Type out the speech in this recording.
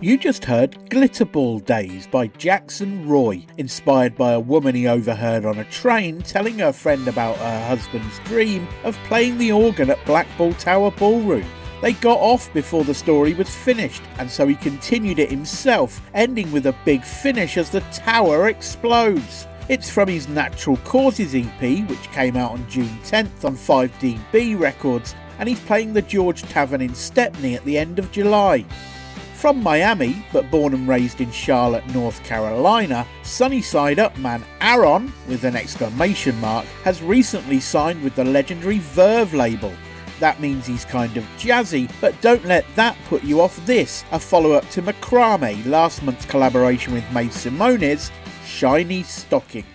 You just heard Glitterball Days by Jackson Roy, inspired by a woman he overheard on a train telling her friend about her husband's dream of playing the organ at Blackball Tower Ballroom. They got off before the story was finished, and so he continued it himself, ending with a big finish as the tower explodes. It's from his Natural Causes EP, which came out on June 10th on 5DB Records, and he's playing the George Tavern in Stepney at the end of July. From Miami, but born and raised in Charlotte, North Carolina, Sunny Side Up man Aaron, with an exclamation mark, has recently signed with the legendary Verve label. That means he's kind of jazzy, but don't let that put you off this, a follow-up to Macrame, last month's collaboration with May Simone's Shiny Stocking.